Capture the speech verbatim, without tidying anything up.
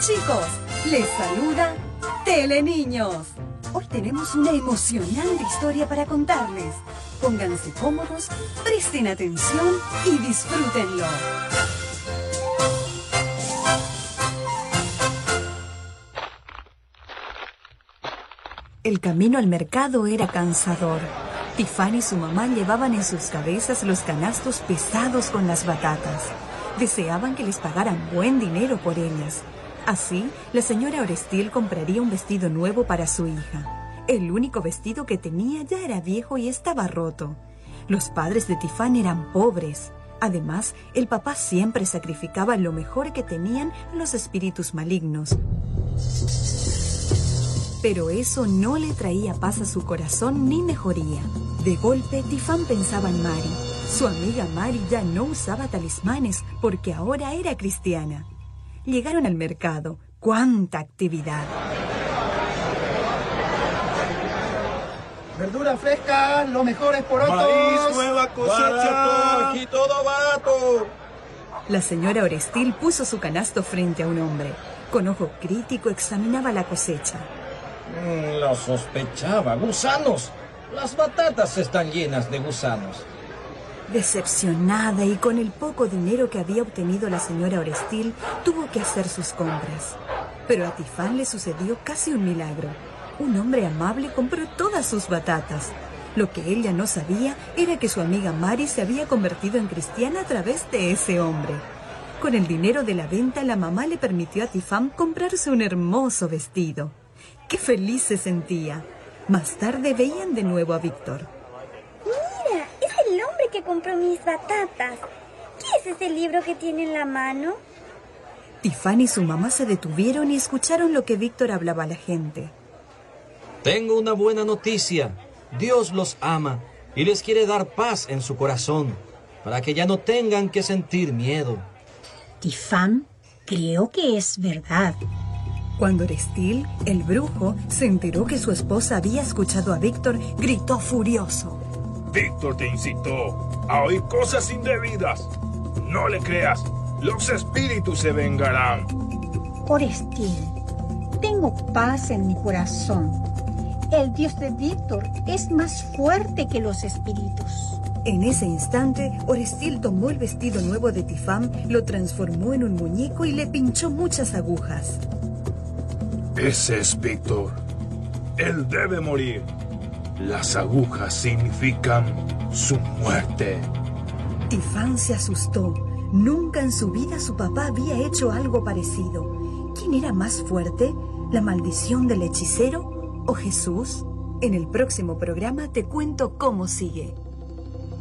chicos, les saluda Teleniños. Hoy tenemos una emocionante historia para contarles. Pónganse cómodos, presten atención y disfrútenlo. El camino al mercado era cansador. Tifán y su mamá llevaban en sus cabezas los canastos pesados con las batatas. Deseaban que les pagaran buen dinero por ellas. Así, la señora Orestil compraría un vestido nuevo para su hija. El único vestido que tenía ya era viejo y estaba roto. Los padres de Tifán eran pobres. Además, el papá siempre sacrificaba lo mejor que tenían a los espíritus malignos. Pero eso no le traía paz a su corazón ni mejoría. De golpe, Tifán pensaba en Mari. Su amiga Mari ya no usaba talismanes porque ahora era cristiana. Llegaron al mercado. ¡Cuánta actividad! Verdura fresca, lo mejor es porotos. Maíz, nueva cosecha. Barato, aquí todo barato. La señora Orestil puso su canasto frente a un hombre. Con ojo crítico examinaba la cosecha. Mm, lo sospechaba. ¡Gusanos! Las batatas están llenas de gusanos. Decepcionada y con el poco dinero que había obtenido la señora Orestil, tuvo que hacer sus compras. Pero a Tifán le sucedió casi un milagro. Un hombre amable compró todas sus batatas. Lo que ella no sabía era que su amiga Mari se había convertido en cristiana a través de ese hombre. Con el dinero de la venta, la mamá le permitió a Tifán comprarse un hermoso vestido. ¡Qué feliz se sentía! Más tarde veían de nuevo a Víctor. ¡Mira! Es el hombre que compró mis batatas. ¿Qué es ese libro que tiene en la mano? Tifán y su mamá se detuvieron y escucharon lo que Víctor hablaba a la gente. Tengo una buena noticia. Dios los ama y les quiere dar paz en su corazón, para que ya no tengan que sentir miedo. Tifán, creo que es verdad. Cuando Orestil, el brujo, se enteró que su esposa había escuchado a Víctor, gritó furioso. Víctor te incitó a oír cosas indebidas. No le creas, los espíritus se vengarán. Orestil, tengo paz en mi corazón. El Dios de Víctor es más fuerte que los espíritus. En ese instante, Orestil tomó el vestido nuevo de Tifán, lo transformó en un muñeco y le pinchó muchas agujas. Ese es Víctor. Él debe morir. Las agujas significan su muerte. Tifán se asustó. Nunca en su vida su papá había hecho algo parecido. ¿Quién era más fuerte? ¿La maldición del hechicero o Jesús? En el próximo programa te cuento cómo sigue.